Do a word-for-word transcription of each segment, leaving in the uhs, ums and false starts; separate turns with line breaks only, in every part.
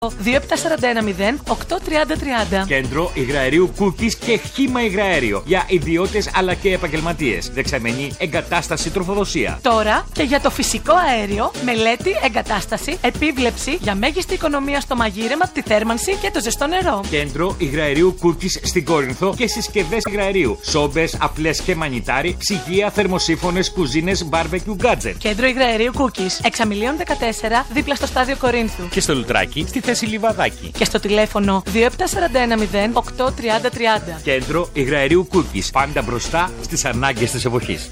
δύο επτά τέσσερα ένα μηδέν οκτώ τρία μηδέν τρία μηδέν.
Κέντρο υγραερίου Cookies και χύμα υγραέριο για ιδιώτες αλλά και επαγγελματίες. Δεξαμενή εγκατάσταση τροφοδοσία.
Τώρα και για το φυσικό αέριο, μελέτη, εγκατάσταση, επίβλεψη για μέγιστη οικονομία στο μαγείρεμα, τη θέρμανση και το ζεστό νερό.
Κέντρο υγραερίου Cookies στην Κόρινθο και συσκευές υγραερίου. Σόμπες, απλές και μανιτάρι, ψυγεία, θερμοσύφωνες, κουζίνες, barbecue gadget.
Κέντρο υγραερίου Cookies, Εξαμιλίων δεκατέσσερα, δίπλα στο στάδιο Κορίνθου.
Και στο Λουτράκι, στη θέση Λιβαδάκι.
Και στο τηλέφωνο δύο επτά τέσσερα ένα μηδέν οκτώ τρία μηδέν τρία μηδέν.
Κέντρο υγραερίου Cookies. Πάντα μπροστά στις ανάγκες της εποχής.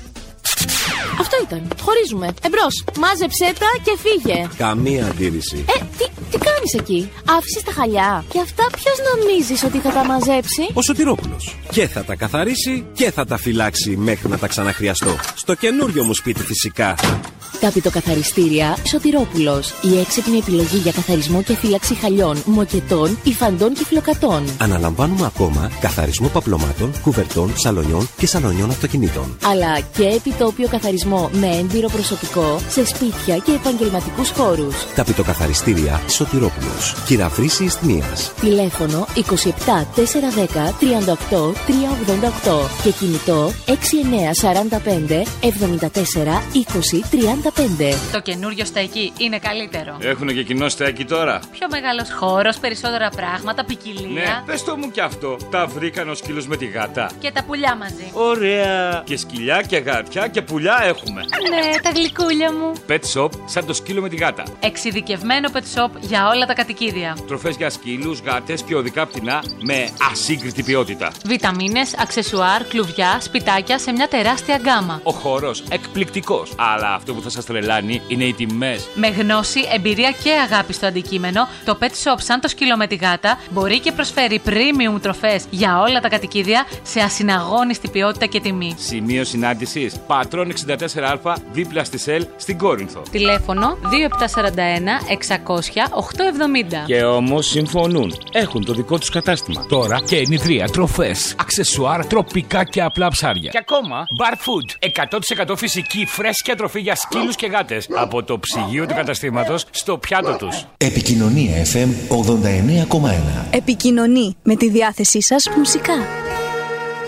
Αυτό ήταν. Χωρίζουμε. Εμπρός. Μάζεψέ τα και φύγε.
Καμία αντίρρηση.
Ε, τι, τι κάνεις εκεί? Άφησες τα χαλιά. Και αυτά ποιος νομίζεις ότι θα τα μαζέψει?
Ο Σωτηρόπουλος. Και θα τα καθαρίσει και θα τα φυλάξει μέχρι να τα ξαναχρειαστώ. Στο καινούριο μου σπίτι φυσικά.
Ταπητοκαθαριστήρια Σωτηρόπουλος. Η έξυπνη επιλογή για καθαρισμό και φύλαξη χαλιών, μοκετών, υφαντών και φλοκατών.
Αναλαμβάνουμε ακόμα καθαρισμό παπλωμάτων, κουβερτών, σαλονιών και σαλονιών αυτοκινήτων.
Αλλά και επιτόπιο καθαρισμό με έμπειρο προσωπικό σε σπίτια και επαγγελματικούς χώρους.
Ταπητοκαθαριστήρια Σωτηρόπουλος. Κυραυρήσι Ισθμίας.
Τηλέφωνο είκοσι επτά τετρακόσια δέκα τριάντα οκτώ τριακόσια ογδόντα οκτώ και κινητό έξι εννιά τέσσερα πέντε εβδομήντα τέσσερα είκοσι τριάντα πέντε.
Το καινούριο στέκι είναι καλύτερο.
Έχουνε και κοινό στέκι τώρα.
Πιο μεγάλος χώρος, περισσότερα πράγματα, ποικιλία.
Ναι, πες το μου κι αυτό. Τα βρήκαν ο σκύλος με τη γάτα.
Και τα πουλιά μαζί.
Ωραία. Και σκυλιά και γατιά και πουλιά έχουμε.
Ναι, τα γλυκούλια μου.
Pet shop σαν το σκύλο με τη γάτα.
Εξειδικευμένο pet shop για όλα τα κατοικίδια.
Τροφές για σκύλους, γάτες και οδικά πτηνά με ασύγκριτη ποιότητα.
Βιταμίνες, αξεσουάρ, κλουβιά, σπιτάκια σε μια τεράστια γκάμα.
Ο χώρος εκπληκτικός. Αλλά αυτό που θα σας τρελάνει είναι οι τιμές.
Με γνώση, εμπειρία και αγάπη στο αντικείμενο, το pet shop σαν το σκύλο με τη γάτα μπορεί και προσφέρει premium τροφές για όλα τα κατοικίδια σε ασυναγώνιστη ποιότητα και τιμή.
Σημείο συνάντησης Πατρών εξήντα τέσσερα α δίπλα στη ΣΕΛ στην Κόρινθο.
Τηλέφωνο δύο επτά τέσσερα ένα εξακόσια οκτώ εβδομήντα.
Και όμως συμφωνούν. Έχουν το δικό τους κατάστημα. Τώρα και ενιδρία, τροφές, αξεσουάρ, τροπικά και απλά ψάρια. Και ακόμα bar food. εκατό τοις εκατό φυσική φρέσκια τροφή για σκύλους και γάτες. Από το ψυγείο του καταστήματος στο πιάτο τους.
Επικοινωνία εφ εμ ογδόντα εννέα κόμμα ένα.
Επικοινωνεί με τη διάθεσή σας μουσικά.